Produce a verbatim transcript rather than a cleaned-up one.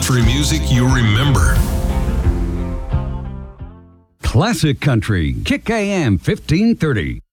country music you remember. Classic Country, Kick A M fifteen thirty.